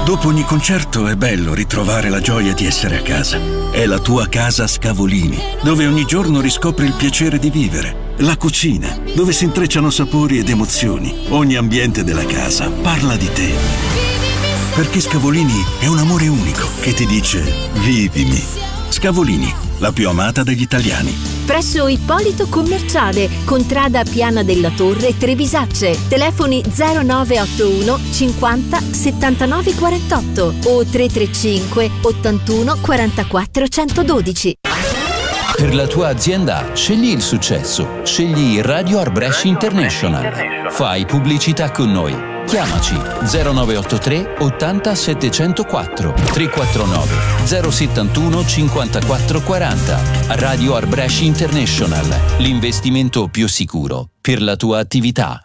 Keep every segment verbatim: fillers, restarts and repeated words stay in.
Dopo ogni concerto è bello ritrovare la gioia di essere a casa. È la tua casa Scavolini, dove ogni giorno riscopri il piacere di vivere. La cucina, dove si intrecciano sapori ed emozioni. Ogni ambiente della casa parla di te. Perché Scavolini è un amore unico che ti dice vivimi. Scavolini, la più amata degli italiani. Presso Ippolito Commerciale, contrada Piana della Torre, Trebisacce. Telefoni zero nove otto uno cinquanta settantanove quarantotto o tre tre cinque ottantuno quarantaquattro centododici. Per la tua azienda scegli il successo. Scegli Radio Arbresh International. Fai pubblicità con noi. Chiamaci zero nove otto tre ottanta settecentoquattro tre quattro nove zero settantuno cinquantaquattro quaranta. Radio Arbresh International, l'investimento più sicuro per la tua attività.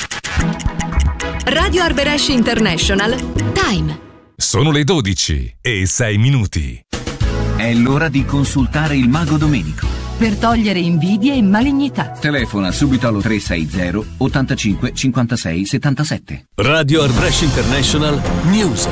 Radio Arbresh International. Time. Sono le dodici e sei minuti. È l'ora di consultare il Mago Domenico. Per togliere invidie e malignità. Telefona subito allo tre sei zero ottantacinque cinquantasei settantasette. Radio Arbresh International News.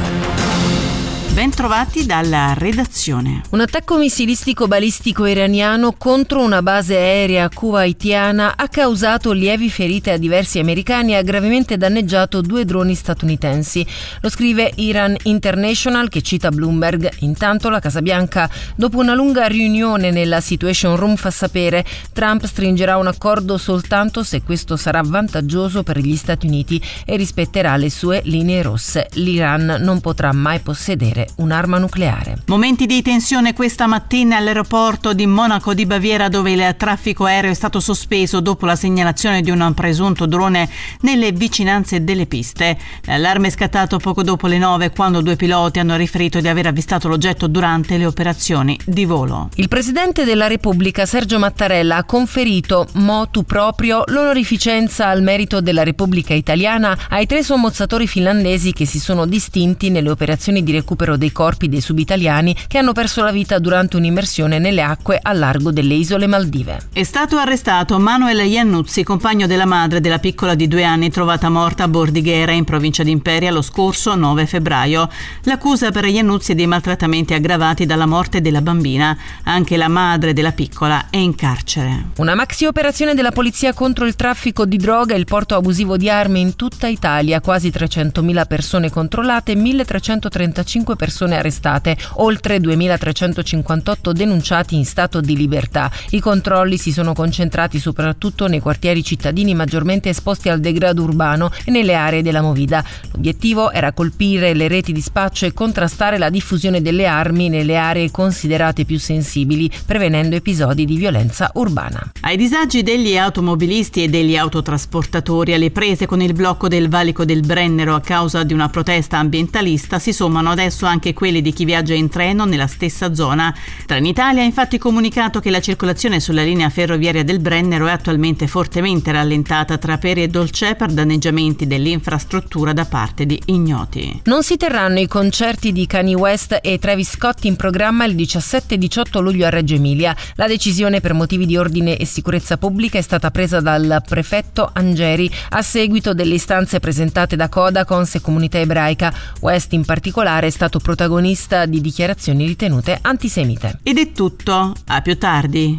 Ben trovati dalla redazione. Un attacco missilistico balistico iraniano contro una base aerea kuwaitiana ha causato lievi ferite a diversi americani e ha gravemente danneggiato due droni statunitensi. Lo scrive Iran International, che cita Bloomberg. Intanto la Casa Bianca, dopo una lunga riunione nella Situation Room, fa sapere Trump stringerà un accordo soltanto se questo sarà vantaggioso per gli Stati Uniti e rispetterà le sue linee rosse. L'Iran non potrà mai possedere un'arma nucleare. Momenti di tensione questa mattina all'aeroporto di Monaco di Baviera, dove il traffico aereo è stato sospeso dopo la segnalazione di un presunto drone nelle vicinanze delle piste. L'allarme è scattato poco dopo le nove, quando due piloti hanno riferito di aver avvistato l'oggetto durante le operazioni di volo. Il presidente della Repubblica Sergio Mattarella ha conferito motu proprio l'onorificenza al merito della Repubblica Italiana ai tre sommozzatori finlandesi che si sono distinti nelle operazioni di recupero dei corpi dei subitaliani che hanno perso la vita durante un'immersione nelle acque al largo delle isole Maldive. È stato arrestato Manuel Iannuzzi, compagno della madre della piccola di due anni trovata morta a Bordighera, in provincia di Imperia, lo scorso nove febbraio. L'accusa per Iannuzzi è di maltrattamenti aggravati dalla morte della bambina. Anche la madre della piccola è in carcere. Una maxi operazione della polizia contro il traffico di droga e il porto abusivo di armi in tutta Italia. Quasi trecentomila persone controllate, milletrecentotrentacinque persone arrestate, oltre duemilatrecentocinquantotto denunciati in stato di libertà. I controlli si sono concentrati soprattutto nei quartieri cittadini maggiormente esposti al degrado urbano e nelle aree della movida. L'obiettivo era colpire le reti di spaccio e contrastare la diffusione delle armi nelle aree considerate più sensibili, prevenendo episodi di violenza urbana. Ai disagi degli automobilisti e degli autotrasportatori alle prese con il blocco del valico del Brennero a causa di una protesta ambientalista si sommano adesso anche quelli di chi viaggia in treno nella stessa zona. Trenitalia ha infatti comunicato che la circolazione sulla linea ferroviaria del Brennero è attualmente fortemente rallentata tra Peri e Dolcè per danneggiamenti dell'infrastruttura da parte di ignoti. Non si terranno i concerti di Kanye West e Travis Scott in programma il diciassette e diciotto luglio a Reggio Emilia. La decisione per motivi di ordine e sicurezza pubblica è stata presa dal prefetto Angeri a seguito delle istanze presentate da Codacons e Comunità Ebraica. West in particolare è stato protagonista di dichiarazioni ritenute antisemite. Ed è tutto, a più tardi.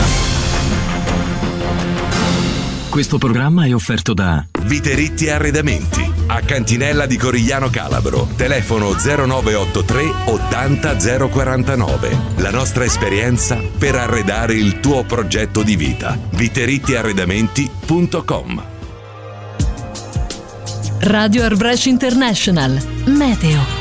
Questo programma è offerto da Viteritti Arredamenti, a Cantinella di Corigliano Calabro. Telefono zero nove otto tre ottanta zero quarantanove. La nostra esperienza per arredare il tuo progetto di vita. viteritti arredamenti punto com. Radio Arbresh International Meteo.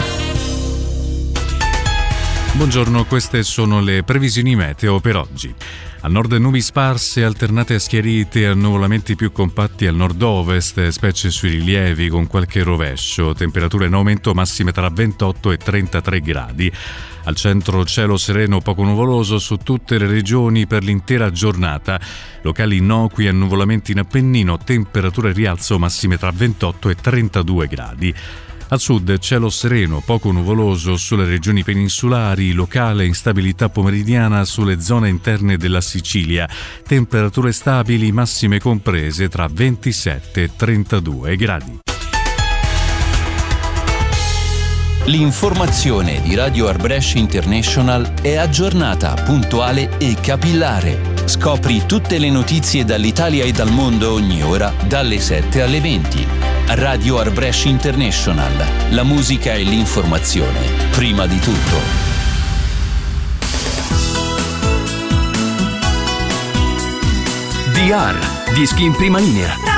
Buongiorno, queste sono le previsioni meteo per oggi. Al nord nubi sparse alternate a schiarite e annuvolamenti più compatti al nord-ovest, specie sui rilievi con qualche rovescio, temperature in aumento massime tra ventotto e trentatré gradi. Al centro cielo sereno poco nuvoloso su tutte le regioni per l'intera giornata, locali innocui e annuvolamenti in Appennino, temperature rialzo massime tra ventotto e trentadue gradi. Al sud cielo sereno, poco nuvoloso sulle regioni peninsulari, locale instabilità pomeridiana sulle zone interne della Sicilia, temperature stabili massime comprese tra ventisette e trentadue gradi. L'informazione di Radio Art Brescia International è aggiornata, puntuale e capillare. Scopri tutte le notizie dall'Italia e dal mondo ogni ora, dalle sette alle venti. Radio Art Brescia International. La musica e l'informazione, prima di tutto. D R, dischi in prima linea.